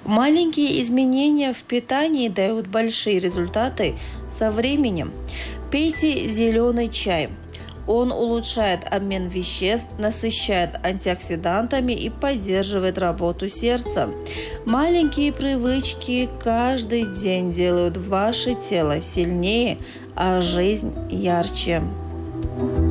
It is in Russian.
Маленькие изменения в питании дают большие результаты со временем. Пейте зеленый чай. Он улучшает обмен веществ, насыщает антиоксидантами и поддерживает работу сердца. Маленькие привычки каждый день делают ваше тело сильнее, а жизнь ярче.